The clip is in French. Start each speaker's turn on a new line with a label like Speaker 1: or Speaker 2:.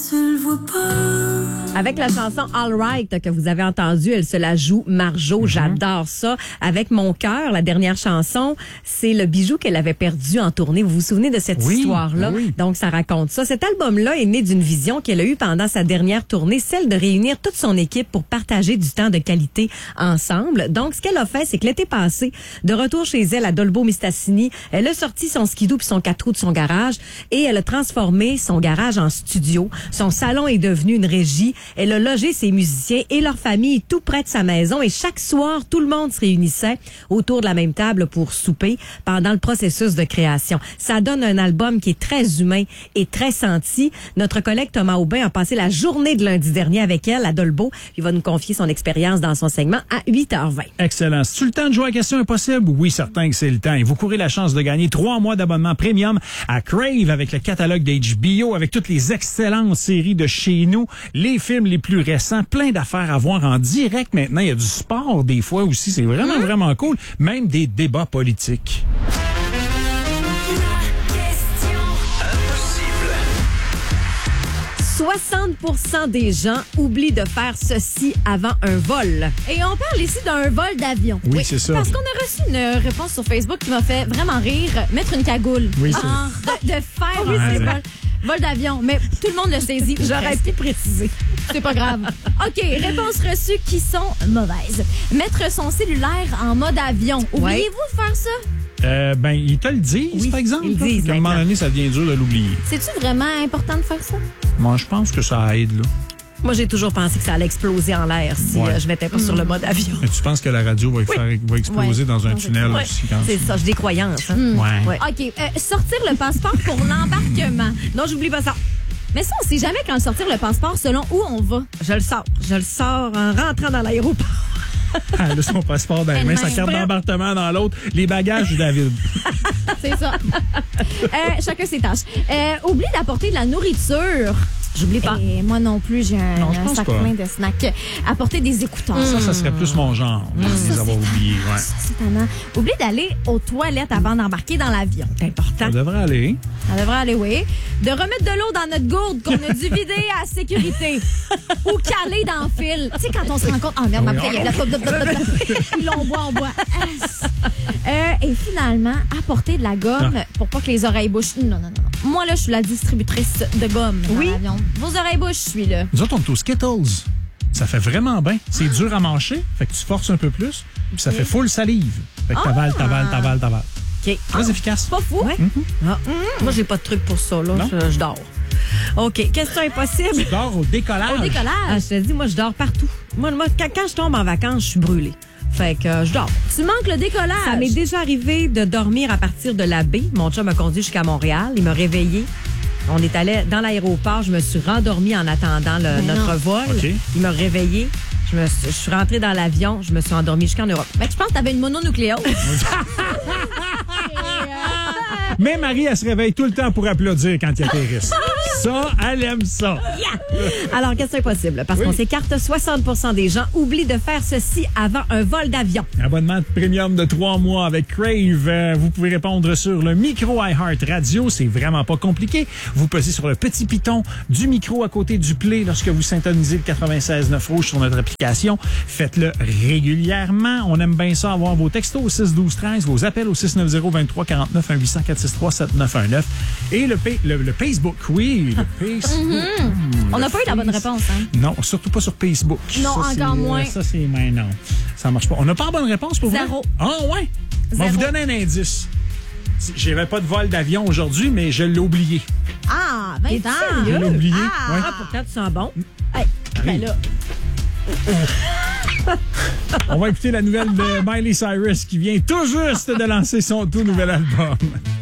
Speaker 1: tu le vois pas.
Speaker 2: Avec la chanson All Right que vous avez entendue, elle se la joue Marjo. J'adore ça. Avec Mon cœur, la dernière chanson, c'est le bijou qu'elle avait perdu en tournée. Vous vous souvenez de cette histoire-là?
Speaker 3: Oui.
Speaker 2: Donc, ça raconte ça. Cet album-là est né d'une vision qu'elle a eue pendant sa dernière tournée, celle de réunir toute son équipe pour partager du temps de qualité ensemble. Donc, ce qu'elle a fait, c'est que l'été passé, de retour chez elle à Dolbeau-Mistassini, elle a sorti son skidoo puis son 4 roues de son garage et elle a transformé son garage en studio. Son salon est devenu une régie. Elle a logé ses musiciens et leur famille tout près de sa maison et chaque soir, tout le monde se réunissait autour de la même table pour souper pendant le processus de création. Ça donne un album qui est très humain et très senti. Notre collègue Thomas Aubin a passé la journée de lundi dernier avec elle à Dolbeau. Il va nous confier son expérience dans son segment à 8h20.
Speaker 3: Excellent. C'est-tu le temps de jouer à Question Impossible? Oui, certain que c'est le temps. Et vous courez la chance de gagner 3 mois d'abonnement premium à Crave avec le catalogue d'HBO, avec toutes les excellentes séries de chez nous, les films les plus récents, plein d'affaires à voir en direct maintenant. Il y a du sport des fois aussi. C'est vraiment, vraiment cool. Même des débats politiques.
Speaker 2: 60% des gens oublient de faire ceci avant un vol.
Speaker 4: Et on parle ici d'un vol d'avion.
Speaker 3: Oui, c'est ça.
Speaker 4: Parce qu'on a reçu une réponse sur Facebook qui m'a fait vraiment rire. Mettre une cagoule.
Speaker 3: Oui,
Speaker 4: de faire vol d'avion. Mais tout le monde le saisit.
Speaker 2: J'aurais pu préciser.
Speaker 4: C'est pas grave. OK, réponses reçues qui sont mauvaises. Mettre son cellulaire en mode avion. Oubliez-vous de faire ça?
Speaker 3: Ils te le disent, par exemple.
Speaker 2: Ils disent.
Speaker 3: À un moment donné, ça devient dur de l'oublier.
Speaker 4: C'est-tu vraiment important de faire ça?
Speaker 3: Moi, je pense que ça aide, là.
Speaker 2: Moi, j'ai toujours pensé que ça allait exploser en l'air si je mettais pas sur le mode avion.
Speaker 3: Et tu penses que la radio va exploser dans un tunnel aussi quand
Speaker 2: c'est ça, j'ai des croyances. Hein?
Speaker 3: Ouais.
Speaker 4: OK, sortir le passeport pour l'embarquement.
Speaker 2: Non, j'oublie pas ça.
Speaker 4: Mais ça, on sait jamais quand sortir le passeport selon où on va.
Speaker 2: Je le sors en rentrant dans l'aéroport.
Speaker 3: Elle a son passeport dans les mains, sa carte d'embarquement dans l'autre, les bagages de David.
Speaker 4: C'est ça. Chacun ses tâches. Oublie d'apporter de la nourriture.
Speaker 2: J'oublie pas.
Speaker 4: Et moi non plus, j'ai un sac plein de snacks. Apporter des écouteurs.
Speaker 3: Ça serait plus mon genre, de les avoir oubliés. Ouais.
Speaker 4: Ça, c'est tannant. Oublie d'aller aux toilettes avant d'embarquer dans l'avion.
Speaker 2: C'est important.
Speaker 3: Ça devrait aller.
Speaker 4: Ça devrait aller, oui. De remettre de l'eau dans notre gourde qu'on a dû vider à sécurité. Ou caler dans le fil. Tu sais, quand on se rend compte, merde, après, il y a de la puis là, on boit. Et finalement, apporter de la gomme pour pas que les oreilles bouchent. Non. Moi, là, je suis la distributrice de gomme dans l'avion. Vos oreilles bouchent, je suis là.
Speaker 3: Nous autres, on est aux Skittles. Ça fait vraiment bien. C'est dur à mâcher, fait que tu forces un peu plus, puis ça fait full salive. Fait que t'avales.
Speaker 2: OK.
Speaker 3: Très efficace.
Speaker 4: Pas fou.
Speaker 2: Ouais. Moi, j'ai pas de truc pour ça, là. Je dors. OK. Question impossible.
Speaker 3: Tu dors au décollage.
Speaker 4: Au décollage.
Speaker 2: Je te dis, moi, je dors partout. Moi quand je tombe en vacances, je suis brûlée. Fait que je dors.
Speaker 4: Tu manques le décollage.
Speaker 2: Ça m'est déjà arrivé de dormir à partir de la baie. Mon chum m'a conduit jusqu'à Montréal. Il m'a réveillé. On est allé dans l'aéroport. Je me suis rendormie en attendant notre vol.
Speaker 3: Okay.
Speaker 2: Il m'a réveillé. Je suis rentrée dans l'avion. Je me suis endormie jusqu'en Europe.
Speaker 4: Ben, tu penses que t'avais une mononucléose?
Speaker 3: Mais Marie, elle se réveille tout le temps pour applaudir quand il atterrisse. Ça, elle aime ça.
Speaker 2: Alors, question impossible, parce qu'on s'écarte, 60% des gens oublient de faire ceci avant un vol d'avion.
Speaker 3: Abonnement premium de 3 mois avec Crave. Vous pouvez répondre sur le micro iHeart Radio. C'est vraiment pas compliqué. Vous posez sur le petit piton du micro à côté du play lorsque vous syntonisez le 96.9 rouge sur notre application. Faites-le régulièrement. On aime bien ça, avoir vos textos au 6-12-13, vos appels au 690-2349, 1-800-463-7919 et le Facebook, oui.
Speaker 4: On n'a pas eu la bonne réponse, hein?
Speaker 3: Non, surtout pas sur Facebook.
Speaker 4: Non,
Speaker 3: ça,
Speaker 4: encore moins.
Speaker 3: Ça, c'est... Mais non, ça marche pas. On n'a pas la bonne réponse pour vous?
Speaker 4: 0.
Speaker 3: Ah, ouais? On va vous donner un indice. J'avais pas de vol d'avion aujourd'hui, mais je l'ai oublié.
Speaker 4: Ah, 20 ans!
Speaker 3: Je l'ai oublié.
Speaker 4: Ah,
Speaker 3: ouais.
Speaker 2: Pourtant, tu sens bon.
Speaker 4: Hey, ben là...
Speaker 3: On va écouter la nouvelle de Miley Cyrus qui vient tout juste de lancer son tout nouvel album.